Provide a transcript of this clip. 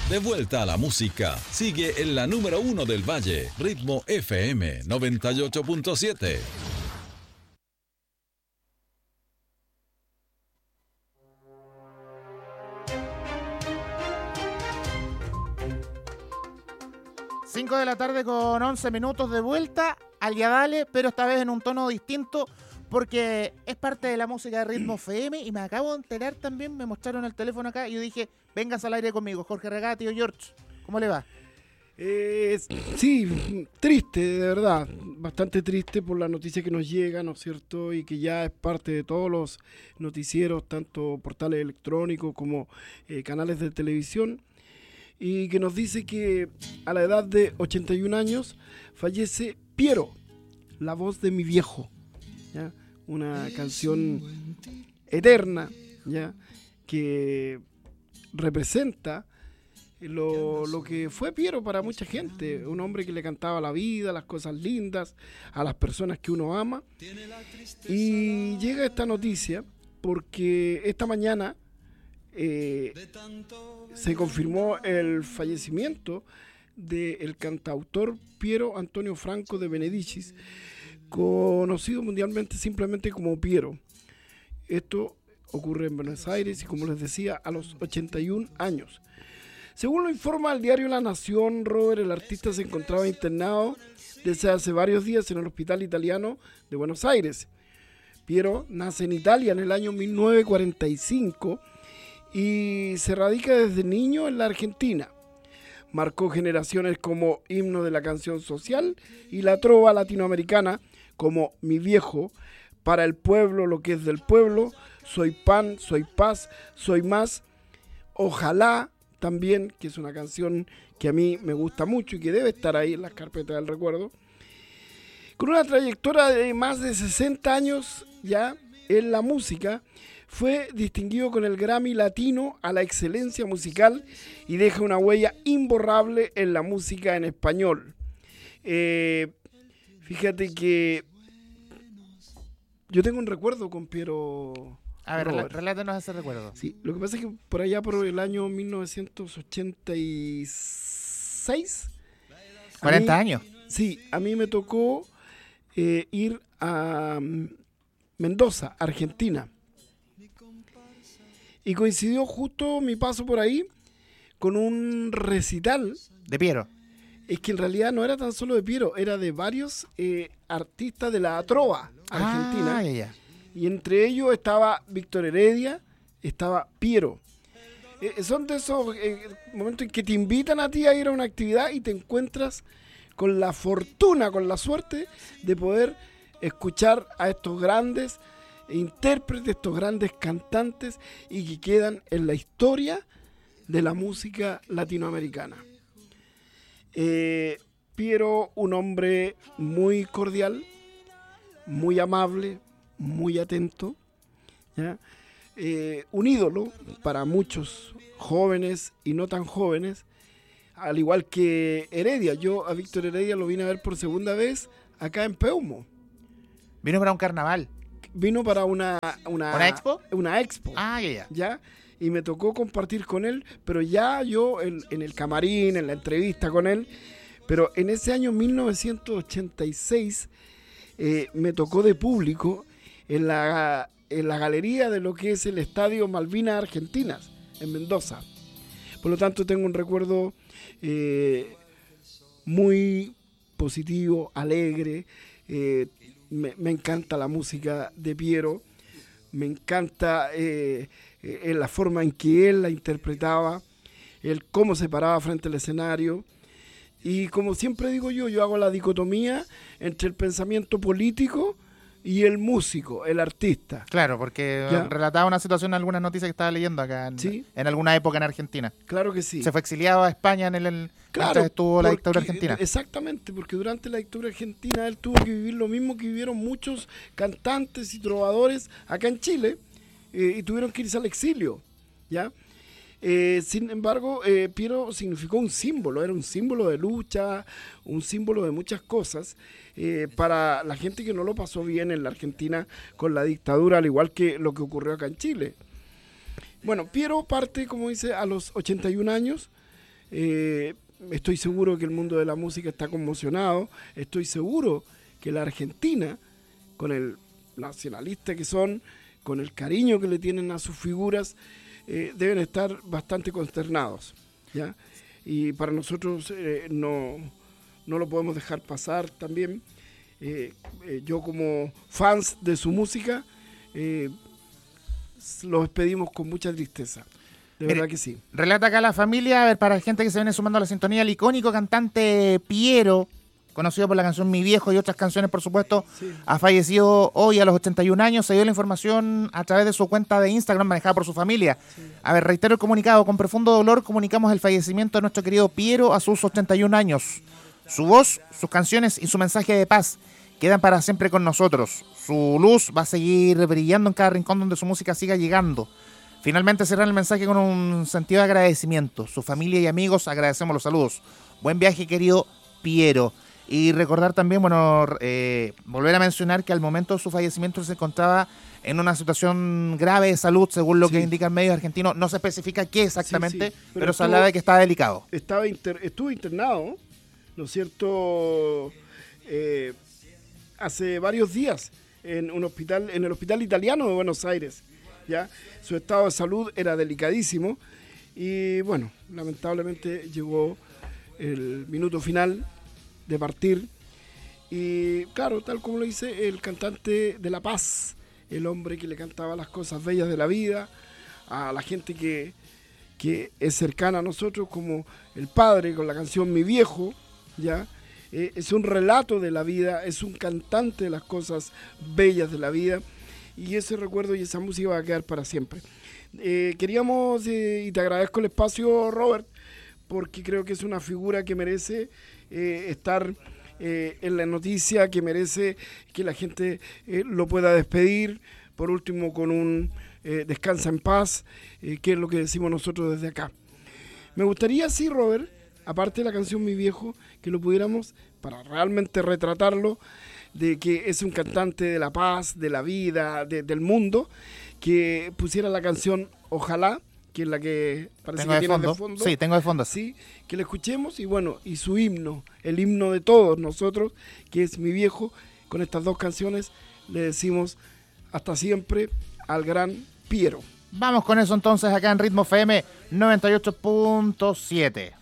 De vuelta a la música. Sigue en la número 1 del Valle, Ritmo FM 98.7. Cinco de la tarde con 11 minutos de vuelta al Ya Dale, pero esta vez en un tono distinto porque es parte de la música de Ritmo FM y me acabo de enterar también, me mostraron el teléfono acá y yo dije, vengas al aire conmigo, Jorge Regá, tío George, ¿cómo le va? Sí, triste, de verdad, bastante triste por la noticia que nos llega, ¿no es cierto? Y que ya es parte de todos los noticieros, tanto portales electrónicos como canales de televisión, y que nos dice que a la edad de 81 años fallece Piero, la voz de mi viejo, ¿ya? Una canción eterna, ¿ya? Que representa lo que fue Piero para mucha gente, un hombre que le cantaba la vida, las cosas lindas, a las personas que uno ama. Y llega esta noticia porque esta mañana se confirmó el fallecimiento del cantautor Piero Antonio Franco de Benedicis, conocido mundialmente simplemente como Piero. Esto ocurre en Buenos Aires y, como les decía, a los 81 años. Según lo informa el diario La Nación, Robert, el artista se encontraba internado desde hace varios días en el hospital italiano de Buenos Aires. Piero nace en Italia en el año 1945 y se radica desde niño en la Argentina. Marcó generaciones como himno de la canción social y la trova latinoamericana como Mi Viejo, Para el Pueblo lo que es del pueblo, Soy pan, soy paz, soy más, Ojalá también, que es una canción que a mí me gusta mucho y que debe estar ahí en las carpetas del recuerdo. Con una trayectoria de más de 60 años ya en la música, fue distinguido con el Grammy Latino a la excelencia musical y deja una huella imborrable en la música en español. Fíjate que yo tengo un recuerdo con Piero. A ver, relátanos ese recuerdo. Sí, lo que pasa es que por allá por el año 1986... 40 años. Sí, a mí me tocó ir a Mendoza, Argentina. Y coincidió justo mi paso por ahí con un recital. De Piero. Es que en realidad no era tan solo de Piero, era de varios artistas de la trova argentina. Ya. Y entre ellos estaba Víctor Heredia, estaba Piero. Son de esos momentos en que te invitan a ti a ir a una actividad y te encuentras con la fortuna, con la suerte de poder escuchar a estos grandes intérpretes, estos grandes cantantes, y que quedan en la historia de la música latinoamericana. Piero, un hombre muy cordial, muy amable, muy atento, ¿ya? Un ídolo para muchos jóvenes y no tan jóvenes, al igual que Heredia. Yo a Víctor Heredia lo vine a ver por segunda vez acá en Peumo. Vino para un carnaval. Vino para una expo. Una expo. ¿Ya? Y me tocó compartir con él, pero ya yo en el camarín, en la entrevista con él. Pero en ese año 1986 me tocó de público en la galería de lo que es el Estadio Malvinas Argentinas, en Mendoza. Por lo tanto, tengo un recuerdo muy positivo, alegre. Me encanta la música de Piero, me encanta la forma en que él la interpretaba, el cómo se paraba frente al escenario. Y como siempre digo yo hago la dicotomía entre el pensamiento político y el músico, el artista. Claro, porque relataba una situación en algunas noticias que estaba leyendo acá en alguna época en Argentina. Claro que sí. Se fue exiliado a España mientras estuvo la dictadura argentina. Exactamente, porque durante la dictadura argentina él tuvo que vivir lo mismo que vivieron muchos cantantes y trovadores acá en Chile, y tuvieron que irse al exilio, ¿ya? Sin embargo, Piero significó un símbolo, era un símbolo de lucha, un símbolo de muchas cosas, para la gente que no lo pasó bien en la Argentina con la dictadura, al igual que lo que ocurrió acá en Chile. Bueno, Piero parte, como dice, a los 81 años, Estoy seguro que el mundo de la música está conmocionado. Estoy seguro que la Argentina, con el nacionalista que son, con el cariño que le tienen a sus figuras, deben estar bastante consternados, ¿ya? Y para nosotros no lo podemos dejar pasar también. Yo como fans de su música, los despedimos con mucha tristeza. De verdad que sí. Relata acá la familia, a ver, para gente que se viene sumando a la sintonía, el icónico cantante Piero, conocido por la canción Mi Viejo y otras canciones, por supuesto, sí, ha fallecido hoy a los 81 años. Se dio la información a través de su cuenta de Instagram manejada por su familia. Sí. A ver, reitero el comunicado. Con profundo dolor comunicamos el fallecimiento de nuestro querido Piero a sus 81 años. Su voz, sus canciones y su mensaje de paz quedan para siempre con nosotros. Su luz va a seguir brillando en cada rincón donde su música siga llegando. Finalmente cerrar el mensaje con un sentido de agradecimiento. Su familia y amigos agradecemos los saludos. Buen viaje, querido Piero. Y recordar también, volver a mencionar que al momento de su fallecimiento se encontraba en una situación grave de salud, según lo que indican medios argentinos. No se especifica qué exactamente, pero se habla de que estaba delicado. Estuvo internado, ¿no es cierto?, hace varios días en un hospital, en el Hospital Italiano de Buenos Aires. ¿Ya? Su estado de salud era delicadísimo y bueno, lamentablemente llegó el minuto final de partir. Y claro, tal como lo dice el cantante de La Paz, el hombre que le cantaba las cosas bellas de la vida a la gente que es cercana a nosotros, como el padre con la canción Mi Viejo, ¿ya? Es un relato de la vida, es un cantante de las cosas bellas de la vida, y ese recuerdo y esa música va a quedar para siempre. Queríamos, y te agradezco el espacio, Robert, porque creo que es una figura que merece estar en la noticia, que merece que la gente lo pueda despedir, por último con un descansa en paz, que es lo que decimos nosotros desde acá. Me gustaría, sí, Robert, aparte de la canción Mi Viejo, que lo pudiéramos, para realmente retratarlo, de que es un cantante de la paz, de la vida, del mundo, que pusiera la canción Ojalá, que es la que parece que tienes de fondo. Sí, tengo de fondo. Sí, que la escuchemos y bueno, y su himno, el himno de todos nosotros, que es Mi Viejo. Con estas dos canciones le decimos hasta siempre al gran Piero. Vamos con eso entonces acá en Ritmo FM 98.7.